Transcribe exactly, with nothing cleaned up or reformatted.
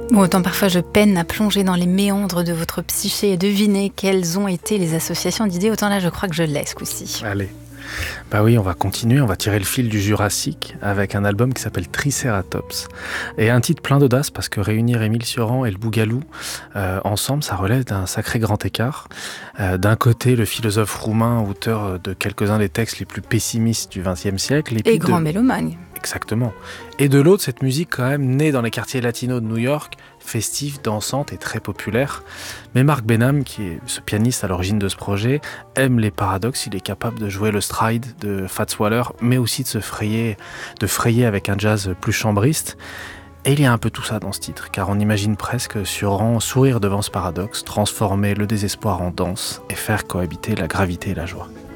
Bon, autant parfois je peine à plonger dans les méandres de votre psyché et deviner quelles ont été les associations d'idées, autant là je crois que je l'ai ce coup-ci. Allez. Bah oui, on va continuer, on va tirer le fil du Jurassique avec un album qui s'appelle Triceratops. Et un titre plein d'audace parce que réunir Émile Cioran et le Bougalou euh, ensemble, ça relève d'un sacré grand écart. Euh, d'un côté, le philosophe roumain, auteur de quelques-uns des textes les plus pessimistes du vingtième siècle. Et, et grand de... mélomane. Exactement. Et de l'autre, cette musique quand même née dans les quartiers latinos de New York, festive, dansante et très populaire. Mais Marc Benham, qui est ce pianiste à l'origine de ce projet, aime les paradoxes. Il est capable de jouer le stride de Fats Waller, mais aussi de se frayer, de frayer avec un jazz plus chambriste. Et il y a un peu tout ça dans ce titre, car on imagine presque Cioran sourire devant ce paradoxe, transformer le désespoir en danse et faire cohabiter la gravité et la joie.